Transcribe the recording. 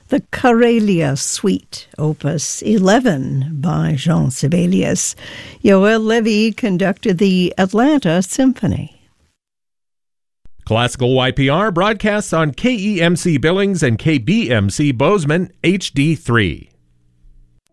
the Karelia Suite, Opus 11 by Jean Sibelius. Yoel Levy conducted the Atlanta Symphony. Classical YPR broadcasts on KEMC Billings and KBMC Bozeman HD3.